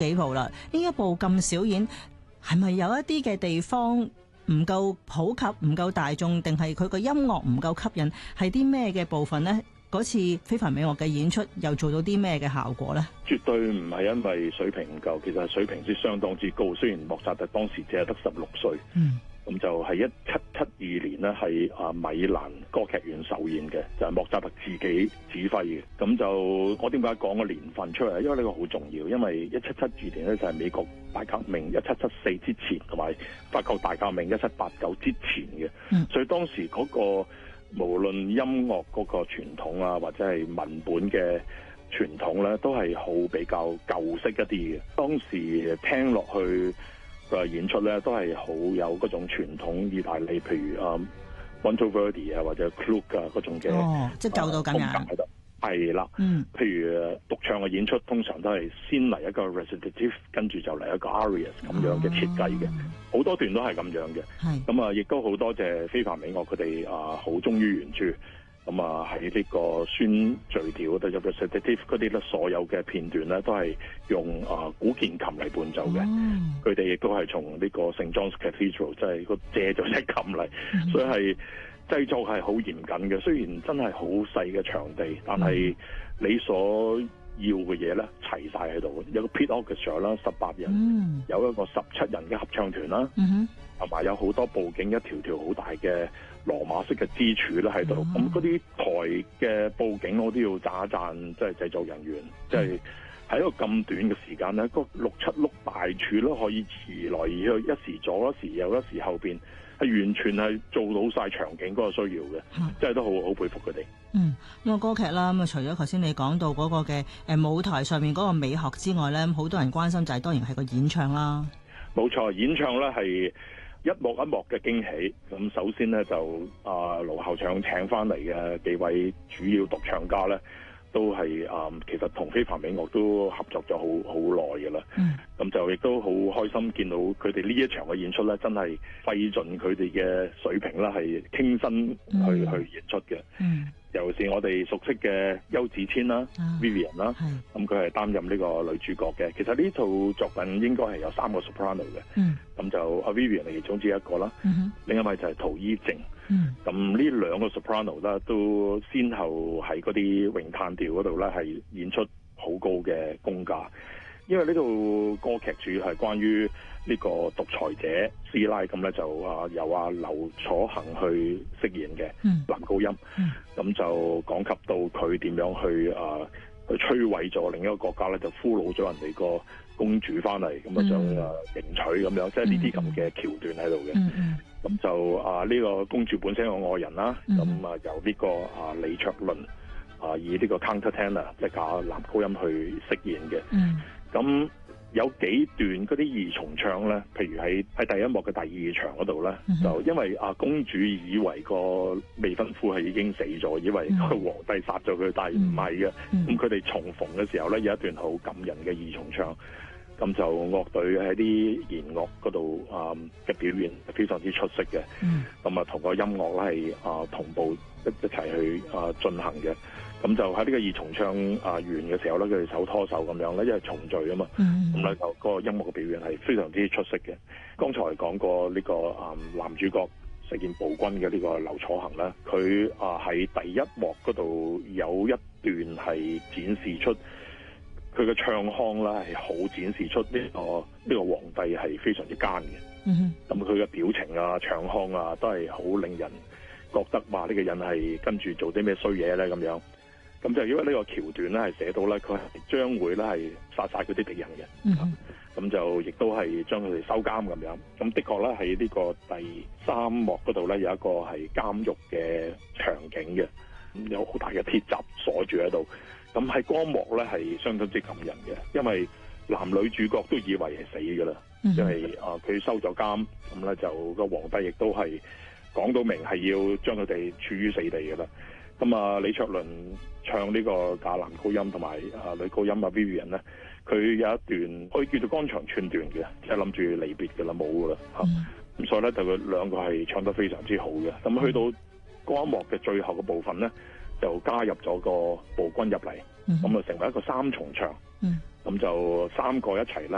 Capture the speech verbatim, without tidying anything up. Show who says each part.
Speaker 1: 幾部啦。呢一部咁少演，係咪有一啲嘅地方唔夠普及、唔夠大眾，定係佢個音樂唔夠吸引？係啲咩嘅部分呢？嗰次非凡美樂嘅演出又做到啲咩嘅效果呢？
Speaker 2: 絕對唔係因為水平唔夠，其實水平之相當之高。雖然莫扎特當時只係得十六歲，嗯，咁就係一七七二年呢，係啊米蘭歌劇院首演嘅，就係、是、莫扎特自己指揮嘅。咁就我點解講個年份出嚟？因為呢個好重要，因為一七七二年呢，就係美國大革命一七七四之前，同埋法國大革命一七八九之前嘅，嗯，所以當時嗰、那個。無論音樂嗰個傳統啊，或者係文本嘅傳統咧，都係好比較舊式一啲嘅。當時聽落去嘅演出咧，都係好有嗰種傳統意大利，譬如啊 Monteverdi 啊或者 Gluck 啊嗰種嘅，
Speaker 1: 哦，即係舊到咁樣。
Speaker 2: 係啦，嗯，譬如獨唱嘅演出，通常都係先嚟一個 recitative， 跟住就嚟一個 arias 咁樣嘅設計嘅，好、哦、多段都係咁樣嘅。係咁啊，亦都好多謝非凡美樂佢哋啊，好忠於原著。咁啊喺呢個宣序調嗰度有 recitative 嗰啲咧，所有嘅片段咧都係用啊古鍵琴嚟伴奏嘅。佢哋亦都係從呢個 Saint John's Cathedral， 即係個借咗隻琴嚟，嗯、所以係。製作係好嚴謹嘅，雖然真係好細嘅場地，但係你所要嘅嘢咧齊晒喺度。有個 pit orchestra 啦，十八人，嗯、有一個十七人嘅合唱團啦，同埋、嗯、有好多布景，一條條好大嘅羅馬式嘅支柱咧喺度。咁嗰啲台嘅布景我都要讚一讚，即係製作人員，即係喺一個咁短嘅時間咧，嗰六七碌大柱都可以移來移去，一時左一時右一時後邊。係完全係做到晒場景嗰個需要嘅，即係、嗯、都好好佩服佢哋。嗯，
Speaker 1: 咁個歌劇啦，咁啊除咗頭先你講到嗰個嘅誒舞台上面嗰個美學之外咧，好多人關心就係、是、當然係個演唱啦。
Speaker 2: 冇錯，演唱咧係一幕一幕嘅驚喜。咁首先咧就啊盧校長請翻嚟嘅幾位主要獨唱家咧。都係啊、嗯，其實同非凡美樂都合作咗好好耐嘅啦。咁、嗯、就亦都好開心見到佢哋呢一場嘅演出咧，真係費盡佢哋嘅水平啦，係傾身去、嗯、去演出嘅。嗯、尤其是我哋熟悉嘅邱子千啦、啊、Vivian 啦，咁佢係擔任呢個女主角嘅。其實呢套作品應該係有三個 soprano 嘅。咁、嗯、就阿 Vivian 係其中之一個啦，嗯、另一位就係陶伊靜。咁呢、嗯、兩個 soprano 咧，都先後喺嗰啲詠嘆調嗰度咧，係演出好高嘅功架。因為呢套歌劇主要係關於呢個獨裁者師奶，咁咧就啊由阿劉楚恒去飾演嘅男高音。咁、嗯、就講及到佢點樣去啊去摧毀咗另一個國家咧，就俘虜咗人哋個公主翻嚟，咁啊想啊迎娶咁樣，即係呢啲咁嘅橋段喺度嘅。嗯嗯咁就啊呢、這個公主本身嘅愛人啦，咁、嗯、啊由呢、這個啊李卓倫啊以呢個 countertenor 即係假男高音去飾演嘅。咁、嗯、有幾段嗰啲二重唱咧，譬如喺喺第一幕嘅第二場嗰度咧，嗯、就因為啊公主以為個未婚夫係已經死咗，以為個皇帝殺咗佢，但係唔係嘅。咁佢哋重逢嘅時候咧，有一段好感人嘅二重唱。咁就樂隊喺啲弦樂嗰度啊嘅表現非常之出色嘅，咁啊同個音樂咧係啊同步一一齊去啊進行嘅。咁就喺呢個二重唱啊完嘅時候咧，佢哋手拖手咁樣咧，因為重聚啊嘛，咁咧就個音樂嘅表現係非常之出色嘅。剛才講過呢個啊男主角飾演暴君嘅呢個劉楚恒咧，佢啊喺第一幕嗰度有一段係展示出。佢嘅唱腔啦係好展示出呢、這個呢、這個皇帝係非常之奸嘅，咁佢嘅表情啊、唱腔啊都係好令人覺得話呢、這個人係跟住做啲咩衰嘢咧咁樣。咁就因為呢個橋段咧係寫到咧，佢係將會咧係殺晒佢啲敵人嘅，咁、mm hmm. 就亦都係將佢哋收監咁樣。咁的確咧喺呢個第三幕嗰度咧有一個係監獄嘅場景嘅，有好大嘅鐵閘鎖住喺度。咁喺光幕咧係相當之感人嘅，因為男女主角都以為係死噶啦，mm hmm. 因為啊佢、呃、收咗監，咁咧就個皇帝亦都係講到明係要將佢哋處於死地噶啦。咁啊李卓倫唱呢個假男高音同埋啊女高音啊 Vivian 咧，佢有一段可以叫做肝腸寸斷嘅，即係諗住離別噶啦，冇噶啦吓。咁、mm hmm. 所以咧就佢兩個係唱得非常之好嘅。咁去到光幕嘅最後嘅部分咧，就加入咗個暴君入嚟，咁啊、mm hmm. 成為一個三重唱，咁、mm hmm. 就三個一齊咧